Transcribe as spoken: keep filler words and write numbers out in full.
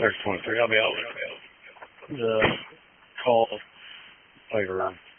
There's twenty-three. I'll be out with the call later on.